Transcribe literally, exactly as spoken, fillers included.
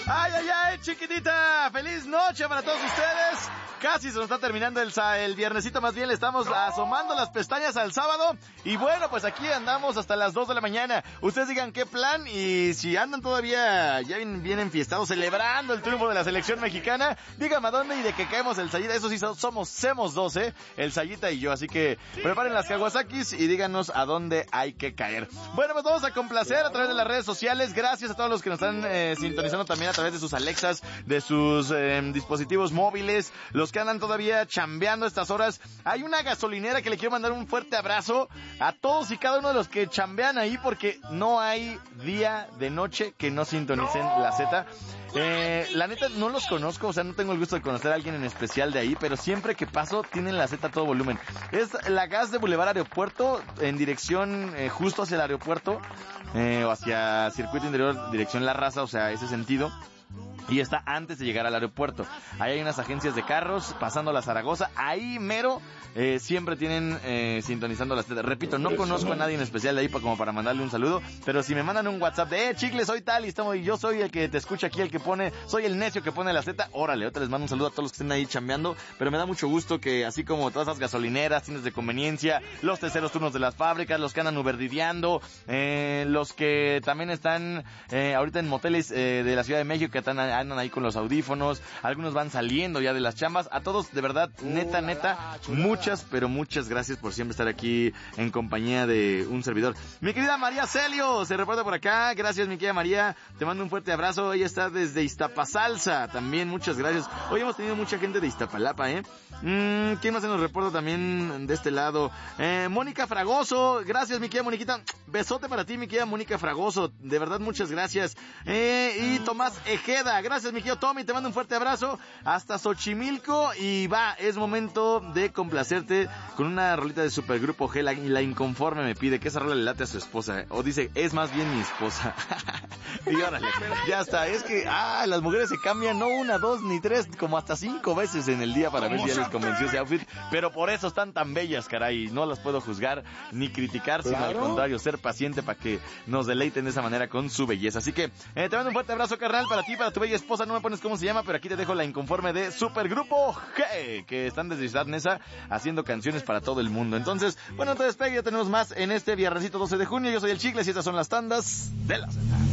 Ay, ay, ay, chiquitita. Feliz noche para todos ustedes. Casi se nos está terminando el, el viernesito, más bien le estamos asomando las pestañas al sábado. Y bueno, pues aquí andamos hasta las dos de la mañana. Ustedes digan qué plan y si andan todavía ya bien, bien enfiestados celebrando el triunfo de la selección mexicana, díganme a dónde y de qué caemos el Sayita. Eso sí, somos Semos dos, ¿eh? El Sayita y yo. Así que preparen las Kawasakis y díganos a dónde hay que caer. Bueno, pues vamos a complacer a través de las redes sociales. Gracias a todos los que nos están eh, sintonizando también a través de sus Alexas, de sus eh, dispositivos móviles, los que andan todavía chambeando estas horas. Hay una gasolinera que le quiero mandar un fuerte abrazo a todos y cada uno de los que chambean ahí, porque no hay día de noche que no sintonicen la Z. Eh, la neta no los conozco, o sea, no tengo el gusto de conocer a alguien en especial de ahí, pero siempre que paso tienen la Z a todo volumen. Es la gas de Boulevard Aeropuerto, en dirección eh, justo hacia el aeropuerto, eh, o hacia Circuito Interior, dirección La Raza, o sea, ese sentido. Y está antes de llegar al aeropuerto. Ahí hay unas agencias de carros, pasando a la Zaragoza. Ahí mero, eh, siempre tienen eh, sintonizando las tetas. Repito, no conozco a nadie en especial de ahí como para mandarle un saludo. Pero si me mandan un WhatsApp de, eh, chicle, soy tal y estamos, y yo soy el que te escucha aquí, el que pone, soy el necio que pone la Z. Órale, ahorita les mando un saludo a todos los que estén ahí chambeando. Pero me da mucho gusto que, así como todas esas gasolineras, tiendas de conveniencia, los terceros turnos de las fábricas, los que andan uberdideando, eh, los que también están eh, ahorita en moteles eh, de la Ciudad de México, que están andan ahí con los audífonos, algunos van saliendo ya de las chambas. A todos, de verdad, neta, neta, muchas, pero muchas gracias por siempre estar aquí en compañía de un servidor. Mi querida María Celio se reporta por acá. Gracias, mi querida María, te mando un fuerte abrazo. Ella está desde Iztapasalsa, también muchas gracias. Hoy hemos tenido mucha gente de Iztapalapa, ¿eh? Mm, ¿Quién más se nos reporta también de este lado? Eh, Mónica Fragoso, gracias, mi querida Moniquita. Besote para ti, mi querida Mónica Fragoso, de verdad, muchas gracias. Eh, y Tomás Ejeda, gracias, mi querido Tommy, te mando un fuerte abrazo hasta Xochimilco. Y va, es momento de complacerte con una rolita de Supergrupo G. La, la Inconforme me pide que esa rola le late a su esposa, o dice, es más bien mi esposa. Y órale, ya está. Es que, ah, las mujeres se cambian no una, dos, ni tres, como hasta cinco veces en el día para ver si ya les convenció ese outfit. Pero por eso están tan bellas, caray. No las puedo juzgar ni criticar, sino al contrario, ser paciente para que nos deleiten de esa manera con su belleza. Así que, eh, te mando un fuerte abrazo, carnal, para ti, para tu bella esposa. No me pones cómo se llama, pero aquí te dejo La Inconforme de Supergrupo G, que están desde Ciudad Neza haciendo canciones para todo el mundo. Entonces, bueno, entonces, ya tenemos más en este viernesito doce de junio. Yo soy el Chicles y estas son las tandas de la Z.